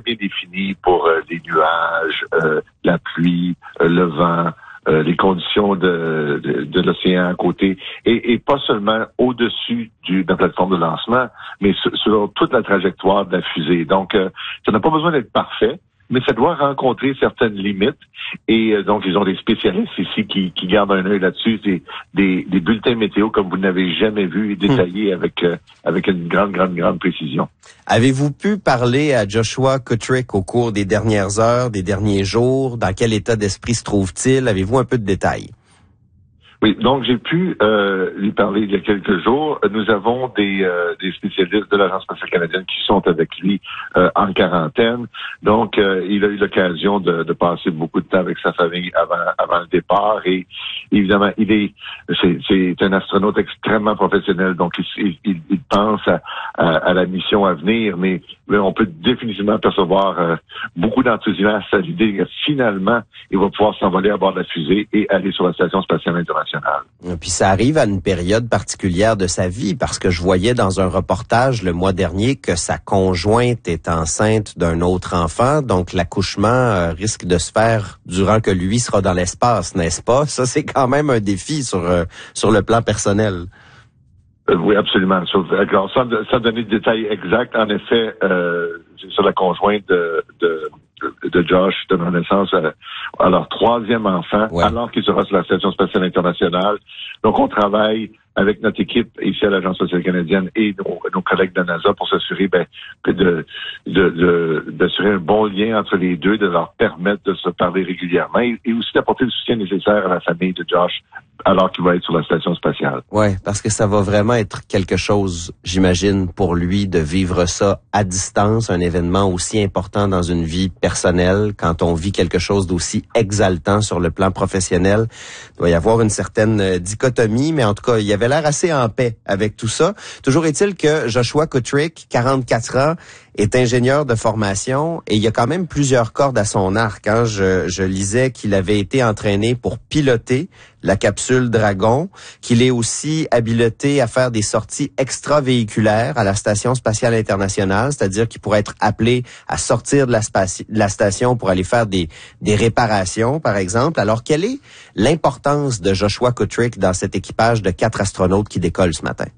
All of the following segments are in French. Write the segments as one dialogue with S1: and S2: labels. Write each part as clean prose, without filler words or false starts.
S1: bien défini pour les nuages, la pluie, le vent, les conditions de l'océan à côté, et pas seulement au-dessus de la plateforme de lancement, mais sur toute la trajectoire de la fusée. Donc, ça n'a pas besoin d'être parfait, mais ça doit rencontrer certaines limites. Et donc, ils ont des spécialistes ici qui gardent un œil là-dessus. C'est des bulletins météo comme vous n'avez jamais vu et détaillés avec une grande précision.
S2: Avez-vous pu parler à Joshua Kutryk au cours des dernières heures, des derniers jours? Dans quel état d'esprit se trouve-t-il? Avez-vous un peu de détails?
S1: Oui, donc j'ai pu lui parler il y a quelques jours. Nous avons des spécialistes de l'Agence spatiale canadienne qui sont avec lui en quarantaine. Donc, il a eu l'occasion de passer beaucoup de temps avec sa famille avant le départ. Et évidemment, c'est un astronaute extrêmement professionnel. Donc, il pense à la mission à venir, mais on peut définitivement percevoir beaucoup d'enthousiasme à l'idée que finalement, il va pouvoir s'envoler à bord de la fusée et aller sur la Station spatiale internationale.
S2: Puis ça arrive à une période particulière de sa vie, parce que je voyais dans un reportage le mois dernier que sa conjointe est enceinte d'un autre enfant, donc l'accouchement risque de se faire durant que lui sera dans l'espace, n'est-ce pas? Ça, c'est quand même un défi sur le plan personnel.
S1: Oui, absolument. Alors, sans donner de détails exacts, en effet, c'est sur la conjointe de Josh donnant naissance à leur troisième enfant, ouais, alors qu'il sera sur la Station spatiale internationale. Donc, on travaille avec notre équipe ici à l'Agence spatiale canadienne et nos collègues de la NASA pour s'assurer d'assurer un bon lien entre les deux, de leur permettre de se parler régulièrement et aussi d'apporter le soutien nécessaire à la famille de Josh alors qu'il va être sur la station spatiale.
S2: Ouais, parce que ça va vraiment être quelque chose, j'imagine, pour lui de vivre ça à distance, un événement aussi important dans une vie personnelle. Quand on vit quelque chose d'aussi exaltant sur le plan professionnel, il doit y avoir une certaine dichotomie, mais en tout cas, il y avait l'air assez en paix avec tout ça. Toujours est-il que Joshua Kutryk, 44 ans, est ingénieur de formation et il y a quand même plusieurs cordes à son arc. Hein. Je lisais qu'il avait été entraîné pour piloter la capsule Dragon, qu'il est aussi habilité à faire des sorties extravéhiculaires à la Station spatiale internationale, c'est-à-dire qu'il pourrait être appelé à sortir de la station pour aller faire des réparations, par exemple. Alors, quelle est l'importance de Joshua Kutryk dans cet équipage de 4 astronautes qui décollent ce matin?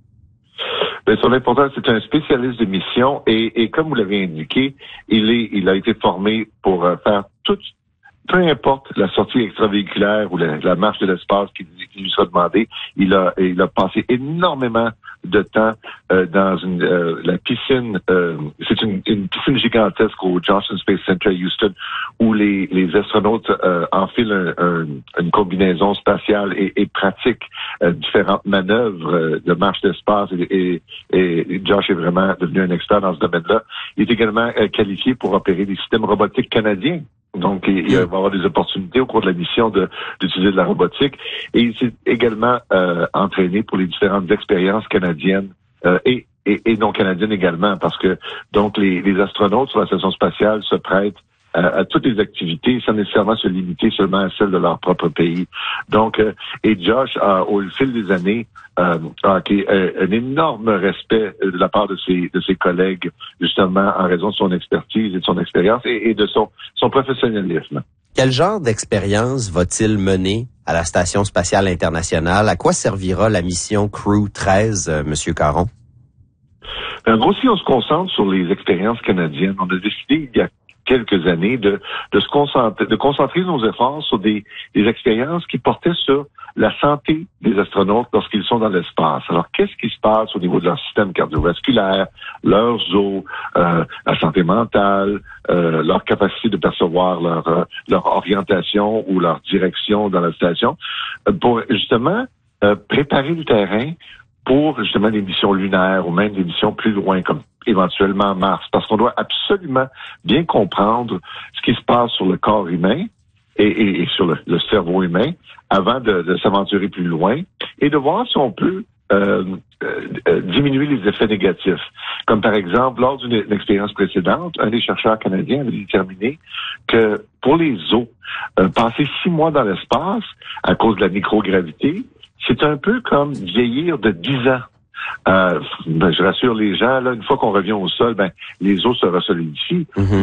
S1: Bien, son importance, c'est un spécialiste de mission et comme vous l'avez indiqué, il a été formé pour faire peu importe la sortie extravéhiculaire ou la marche de l'espace qui lui sera demandée. Il a passé énormément de temps dans la piscine. C'est une piscine gigantesque au Johnson Space Center à Houston où les astronautes enfilent une combinaison spatiale et pratiquent différentes manœuvres de marche d'espace. Et Josh est vraiment devenu un expert dans ce domaine-là. Il est également qualifié pour opérer des systèmes robotiques canadiens. Donc, il va y avoir des opportunités au cours de la mission d'utiliser de la robotique. Et il s'est également entraîné pour les différentes expériences canadiennes et non canadiennes également, parce que donc les astronautes sur la station spatiale se prêtent à toutes les activités sans nécessairement se limiter seulement à celles de leur propre pays. Donc, et Josh au fil des années a acquis un énorme respect de la part de ses collègues, justement en raison de son expertise et de son expérience et de son professionnalisme.
S2: Quel genre d'expérience va-t-il mener à la Station spatiale internationale? À quoi servira la mission Crew 13, Monsieur Caron?
S1: En gros, si on se concentre sur les expériences canadiennes, on a décidé il y a quelques années de concentrer nos efforts sur des expériences qui portaient sur la santé des astronautes lorsqu'ils sont dans l'espace. Alors, qu'est-ce qui se passe au niveau de leur système cardiovasculaire, leurs os, la santé mentale, leur capacité de percevoir leur orientation ou leur direction dans la station, pour justement préparer le terrain pour justement des missions lunaires ou même des missions plus loin, comme éventuellement Mars, parce qu'on doit absolument bien comprendre ce qui se passe sur le corps humain et sur le cerveau humain avant de s'aventurer plus loin et de voir si on peut diminuer les effets négatifs. Comme par exemple, lors d'une expérience précédente, un des chercheurs canadiens avait déterminé que pour les os, passer 6 mois dans l'espace à cause de la microgravité, c'est un peu comme vieillir de 10 ans. Je rassure les gens, là, une fois qu'on revient au sol, les os se resolidifient.